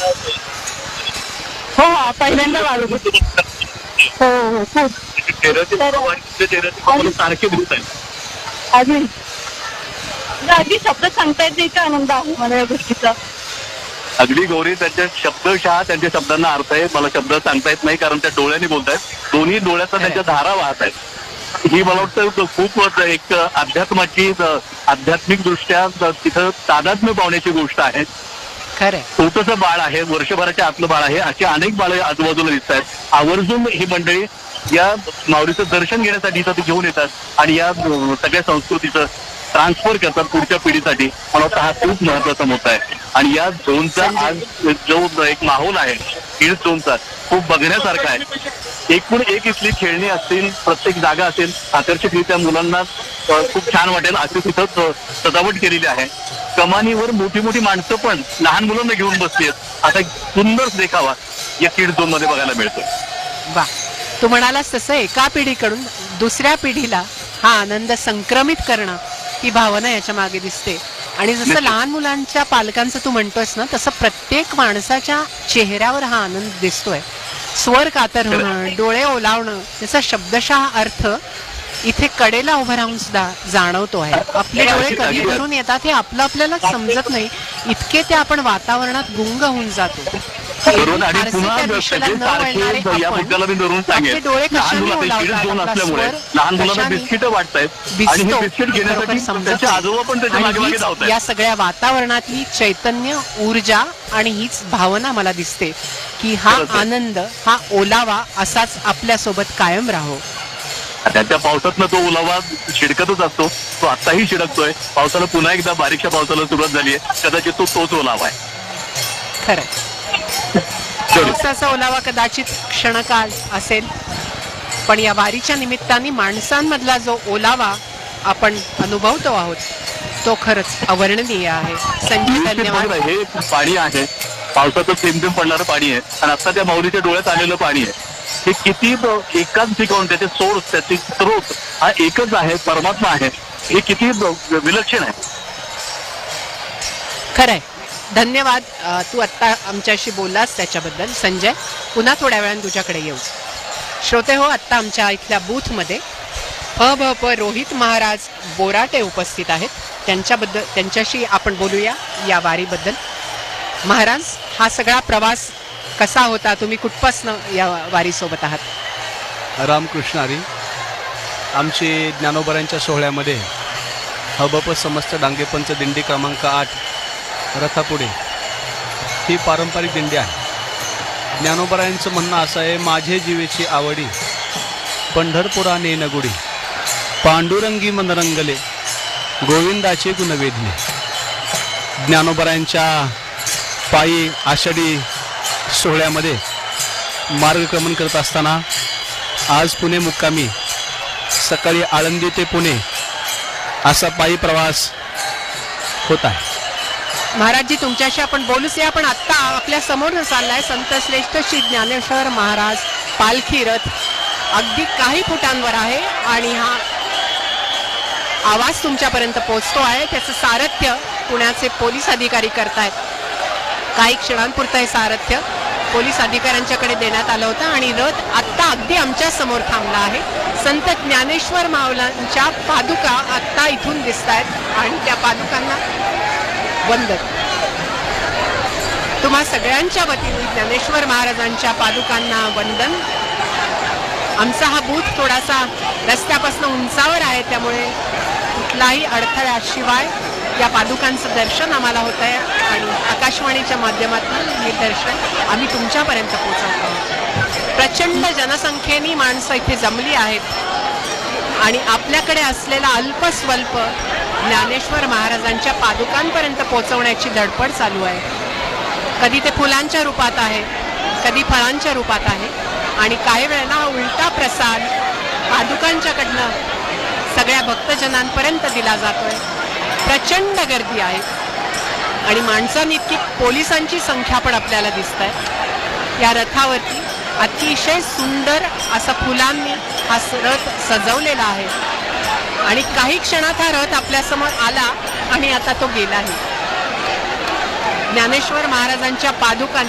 हो पहिल्यांदा वाढू. हो हो खूप सारखे दिसत आहेत. अजून अगदी शब्द सांगता येत नाही का आनंद आहे मला या गोष्टीचा. अगदी गौरी, त्यांच्या शब्दशः त्यांच्या शब्दांना अर्थ आहे. मला शब्द सांगता येत नाही कारण त्या डोळ्यांनी बोलतायत. दोन्ही डोळ्याचा त्यांच्या धारा वाहत आहेत. ही मला वाटतं खूप एक अध्यात्माची आध्यात्मिक दृष्ट्या तिथं तादात्म्य पावण्याची गोष्ट आहे. खरं छोटंसं बाळ आहे, वर्षभराच्या आतलं बाळ आहे, अशी अनेक बाळ आजूबाजूला दिसत आहेत. आवर्जून ही मंडळी या माऊलीचं दर्शन घेण्यासाठी इथं ते घेऊन येतात आणि या सगळ्या संस्कृतीचं ट्रान्सफर करतात पुढच्या पिढीसाठी. मला वाटतं हा खूप महत्वाचा मुद्दा आहे. आणि या झोनचा आज जो एक माहोल आहे हिल्स झोनचा खूप बघण्यासारखा आहे. एकूण एक इथली खेळणी असतील, प्रत्येक जागा असेल, आकर्षकरित्या मुलांना खूप छान वाटेल अशी तिथं सजावट केलेली आहे. कमानीवर मोठी मोठी माणसं पण लहान मुलांना घेऊन बसली आहेत. असा एक सुंदर देखावा या किड झोन मध्ये बघायला मिळतो. वा, तू म्हणालास तसं एका पिढीकडून दुसऱ्या पिढीला हा आनंद संक्रमित करणं ही भावना याच्या मागे दिसते. आणि जसं लहान मुलांच्या पालकांचं तू म्हणतोस ना, तसं प्रत्येक माणसाच्या चेहऱ्यावर हा आनंद दिसतोय. स्वर कातर होणं, डोळे ओलावणं, त्याचा शब्दशः अर्थ इथे कडेला उभं राहून सुद्धा जाणवतो आहे. आपले डोळे कधी भरून येतात हे आपल्याला समजत नाही, इतके ते आपण वातावरणात गुंग होऊन जातो. आणि पुन्हा या मुद्द्याला मी धरून सांगेन, लहान मुलांना बिस्किट वाटतायत आणि हे बिस्किट घेण्यासाठी त्यांचे आजोबा पण त्याच्या मागे मागे धावतात. या सगळ्या वातावरणातली चैतन्य, ऊर्जा आणि हीच भावना मला दिसते की हा आनंद, हा ओलावा असाच आपल्या सोबत कायम राहो. त्याच्या पावसातनं तो ओलावा शिडकतच असतो. तो आत्ताही शिडकतोय. पावसाला पुन्हा एकदा बारीकशा पावसाला सुरुवात झाली आहे. कदाचित तोच ओलावा आहे. खरं, पावसाचा ओलावा कदाचित क्षणकाळ असेल, पण या वारीच्या निमित्ताने माणसांमधला जो ओलावा आपण अनुभवतो आहोत तो खरंच अवर्णनीय आहे. संजय, धन्यवाद. हे पाणी आहे, पावसाचं थेंब थेंब पडणारं पाणी आहे आणि आता त्या माऊलीच्या डोळ्यात आलेलं पाणी आहे. हे किती एकाच ठिकाण, त्याचे सोर्स, त्याचे स्रोत हा एकच आहे, परमात्मा आहे. हे किती विलक्षण आहे. खरंय, धन्यवाद. तू आत्ता आमच्याशी बोललास त्याच्याबद्दल. संजय, पुन्हा थोड्या वेळाने तुझ्याकडे येऊ. श्रोते हो, आत्ता आमच्या इथल्या बूथमध्ये भ रोहित महाराज बोराटे उपस्थित आहेत. त्यांच्याशी आपण बोलूया या वारीबद्दल. महाराज, हा सगळा प्रवास कसा होता? तुम्ही कुठपासनं या वारीसोबत आहात? रामकृष्ण हरी. आमची ज्ञानोबरांच्या सोहळ्यामध्ये हबप समस्त डांगेपंच दिंडी क्रमांक 8 रथापुढे ही पारंपरिक दिंडी आहे. ज्ञानोबरायांचं म्हणणं असं आहे, माझे जीवेची आवडी पंढरपुरा नेनगुडी, पांडुरंगी मनरंगले, गोविंदाचे गुणवेधले. ज्ञानोबरायांच्या पायी आषाढी सोहळ्यामध्ये मार्गक्रमण करत असताना आज पुणे मुक्कामी, सकाळी आळंदी ते पुणे असा पायी प्रवास होत आहे. महाराजजी, तुमच्याशी आपण बोलूच या, पण आत्ता आपल्या समोर चाललाय संत श्रेष्ठ श्री ज्ञानेश्वर महाराज पालखी रथ. अगदी काही फुटांवर आहे आणि हा आवाज तुमच्यापर्यंत पोहोचतो आहे. त्याचं सारथ्य पुण्याचे पोलीस अधिकारी करतायत. काही क्षणांपुरतं हे सारथ्य पोलीस अधिकाऱ्यांच्याकडे देण्यात आलं होतं आणि रथ आत्ता अगदी आमच्या समोर थांबला आहे. संत ज्ञानेश्वर माऊलींच्या पादुका आत्ता इथून दिसत आहेत आणि त्या पादुकांना वंदन. तुम्हा सगळ्यांच्या वतीने ज्ञानेश्वर महाराजांच्या पादुकांना वंदन. आमचा हा बूथ थोडासा रस्त्यापासून उंचावर आहे, त्यामुळे कुठलाही अडथळ्याशिवाय या पादुकांचं दर्शन आम्हाला होत आहे आणि आकाशवाणीच्या माध्यमातून हे दर्शन आम्ही तुमच्यापर्यंत पोहोचवतो आहोत. प्रचंड जनसंख्येने माणसं इथे जमली आहेत आणि आपल्याकडे असलेला अल्पस्वल्प ज्ञानेश्वर महाराजांच्या पादुकांपर्यंत पोहोचवण्याची धडपड चालू आहे. कधी ते फुलांच्या रूपात आहे, कधी फळांच्या रूपात आहे आणि काही वेळेला उलटा प्रसाद पादुकांच्याकडनं सगळ्या भक्तजनांपर्यंत दिला जातोय. प्रचंड गर्दी आहे आणि माणसांनी इतकी पोलिसांची संख्या पण आपल्याला दिसत आहे. या रथावरती अतिशय सुंदर असा फुलांनी हा रथ सजवलेला आहे आणि काही क्षणात हा रथ आपल्यासमोर आला आणि आता तो गेलाही. ज्ञानेश्वर महाराजांच्या पादुका